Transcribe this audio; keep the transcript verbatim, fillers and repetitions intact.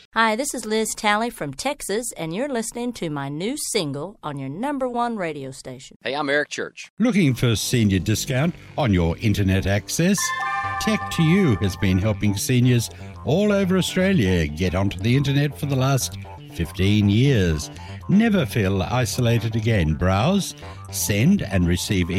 Hi, this is Liz Talley from Texas, and you're listening to my new single on your number one radio station. Hey, I'm Eric Church. Looking for a senior discount on your internet access? Tech to You has been helping seniors all over Australia get onto the internet for the last fifteen years. Never feel isolated again. Browse, send and receive